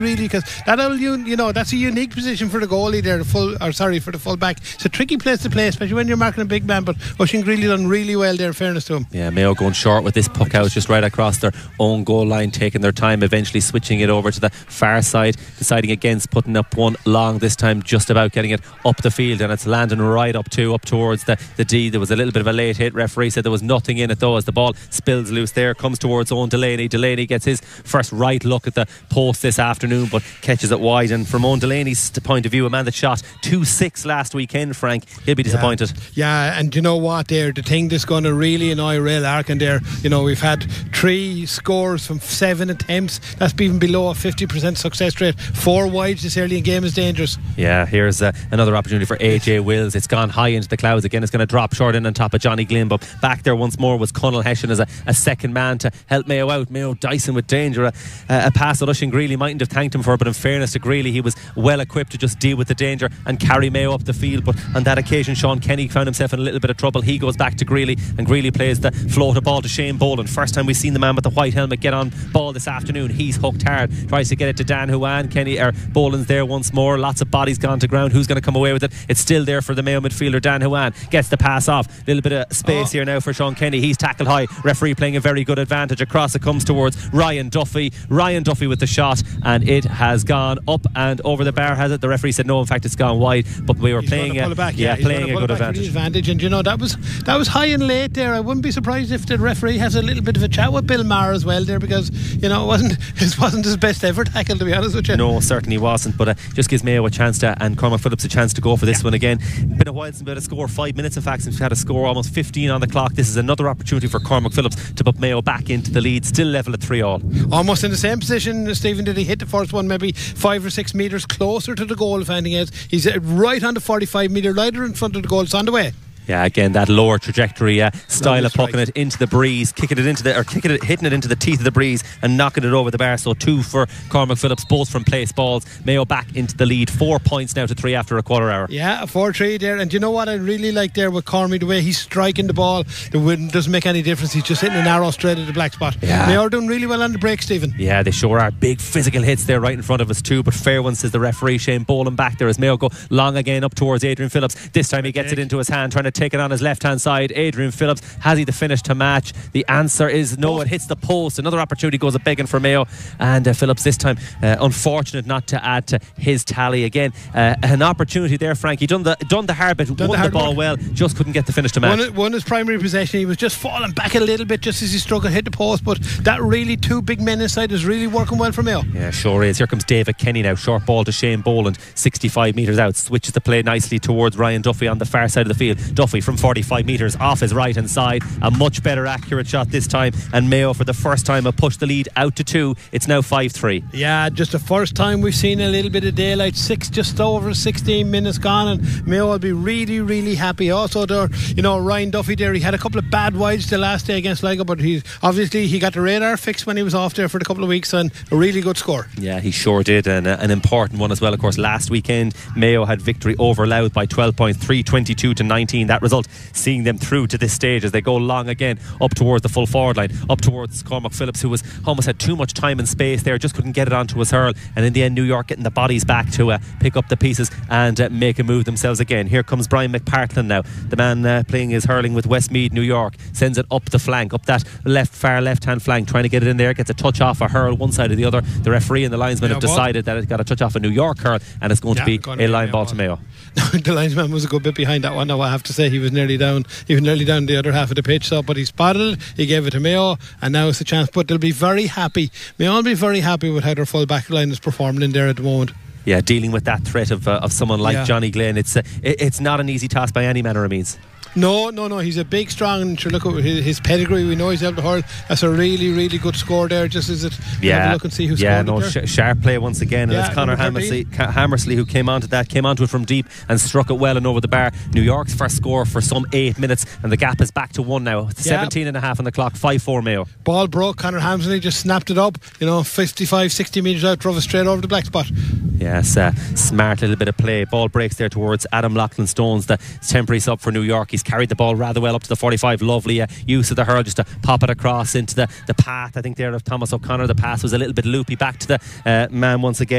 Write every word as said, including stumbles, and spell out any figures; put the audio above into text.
really, because that'll you you know that's a unique position for the goalie there, the full or sorry for the full back. It's a tricky place to play, especially when you're marking a big man. But Oisin Greeley done really well there, in fairness to him. Yeah, Mayo going short with this puck out just right across their own goal line, taking their time, eventually switching it over to the far side, deciding against putting up one long this time, just about getting it up the field, and it's landing right up to up towards the, the D. There was a little bit of a late hit. Referee said there was nothing in it though, as the ball spills loose there, comes towards Owen Delaney. Delaney gets his first right look at the post this afternoon, but catches it wide. And from Owen Delaney's point of view, a man that shot two six last weekend, Frank, he'll be disappointed. Yeah, yeah, and you know what there, the thing that's going to really annoy Ray Larkin there, you know, we've had three scores from seven attempts. That's even below a fifty percent success rate. Four wides this early in game is dangerous. Yeah, here's uh, another opportunity for A J Wills. It's gone high into the clouds again. It's going to drop short in on top of Johnny Glynn, but back there once more was Conal Hession as a, a second man to help Mayo out. Mayo Dyson with danger, a, a pass that Oisin Greeley mightn't have thanked him for, but in fairness to Greeley, he was well equipped to just deal with the danger and carry Mayo up the field. But on that occasion, Sean Kenny found himself in a little bit of trouble. He goes back to Greeley, and Greeley plays the floated ball to Shane Boland. First time we've seen the man with the white helmet get on ball this afternoon. He's hooked hard, tries to get it to Dan Huan. Kenny or Boland's there once more. Lots of bodies gone to ground. Who's going to come away with it? It's still there for the Mayo midfielder Dan Huan. Gets the pass off. A little bit of space oh. here now for Sean Kenny. He's tackled high. Referee playing a very good advantage. Across it comes towards Ryan Duffy. Ryan Duffy with the shot, and it has gone up and over the bar, has it? The referee said no, in fact it's gone wide, but we were he's playing a, back, yeah, yeah playing a good advantage. advantage and you know that was that was high and late there. I wouldn't be surprised if the referee has a little bit of a chat with Bill Maher as well there, because you know it wasn't it wasn't his best ever tackle, to be honest with you. No, certainly wasn't, but uh, just gives Mayo a chance to, and Cormac Phillips a chance to go for this yeah. one again. Been a while since we had a score, five minutes in fact since we had a score, almost fifteen on the clock. This is another opportunity for Cormac Phillips to put Mayo back into the lead, still level at three all. Almost in the same position, Stephen. Did he hit the first one maybe five or six metres closer to the goal, if anything else? He's right on the forty-five metre line in front of the goal. It's on the way. Yeah, again that lower trajectory uh, style of pucking right. it into the breeze, kicking it into the or kicking it, hitting it into the teeth of the breeze and knocking it over the bar. So two for Cormac Phillips, both from place balls. Mayo back into the lead, four points now to three after a quarter hour. Yeah, four three there. And you know what I really like there with Cormac, the way he's striking the ball, the wind doesn't make any difference. He's just hitting an arrow straight at the black spot. Yeah. Mayo are doing really well on the break, Stephen. Yeah, they sure are. Big physical hits there right in front of us too, but fair one, says the referee. Shane Boland back there as Mayo go long again up towards Adrian Phillips. This time he gets it into his hand, trying to take it on his left hand side. Adrian Phillips, has he the finish to match? The answer is no. It hits the post. Another opportunity goes a begging for Mayo, and uh, Phillips this time uh, unfortunate not to add to his tally again. Uh, an opportunity there, Frank. He done the done the hard bit, done won the, the ball work. well, just couldn't get the finish to match. Won, won his primary possession. He was just falling back a little bit just as he struggled, hit the post, but that really two big men inside is really working well for Mayo. Yeah, sure is. Here comes David Kenny now, short ball to Shane Boland, sixty-five metres out, switches the play nicely towards Ryan Duffy on the far side of the field. Duffy from forty-five metres off his right hand side, a much better accurate shot this time, and Mayo for the first time have pushed the lead out to two. It's now five three. Yeah, just the first time we've seen a little bit of daylight. Six, just over sixteen minutes gone, and Mayo will be really really happy. Also there, you know, Ryan Duffy there, he had a couple of bad wides the last day against Ligo, but he's obviously he got the radar fixed when he was off there for a couple of weeks, and a really good score. Yeah, he sure did, and uh, an important one as well. Of course, last weekend Mayo had victory over Louth by twelve points, three twenty-two to nineteen. That result seeing them through to this stage as they go long again up towards the full forward line, up towards Cormac Phillips, who was almost had too much time and space there, just couldn't get it onto his hurl, and in the end New York getting the bodies back to uh, pick up the pieces and uh, make a move themselves again. Here comes Brian McPartland now, the man uh, playing his hurling with Westmeath. New York sends it up the flank, up that left far left hand flank, trying to get it in there, gets a touch off a hurl one side or the other. The referee and the linesman yeah, have decided ball. that it got a touch off a New York hurl, and it's going yeah, to be going a line ball, ball to Mayo. The linesman was a good bit behind that one now, I have to say. He was nearly down he was nearly down the other half of the pitch, so but he spotted it, he gave it to Mayo, and now it's a chance. But they'll be very happy, Mayo will be very happy with how their full back line is performing in there at the moment. Yeah, dealing with that threat of uh, of someone like yeah. Johnny Glynn, it's uh, it, it's not an easy task by any manner of means. No, no, no. He's a big, strong, and sure, look at his, his pedigree. We know he's able to hurl. That's a really, really good score there. Just as it, yeah, have a look and see who yeah, scored no, it there. Sh- sharp play once again, and yeah, it's Conor Hammersley, Hammersley who came onto that, came onto it from deep and struck it well and over the bar. New York's first score for some eight minutes, and the gap is back to one now. It's yeah. seventeen and a half on the clock, five four Mayo. Ball broke. Conor Hammersley just snapped it up. You know, fifty-five, sixty metres out, drove it straight over the black spot. Yes, uh, smart little bit of play. Ball breaks there towards Adam Loughlin Stones, the temporary sub for New York. He's carried the ball rather well up to the forty-five. Lovely uh, use of the hurl just to pop it across into the, the path, I think, there of Thomas O'Connor. The pass was a little bit loopy back to the uh, man once again.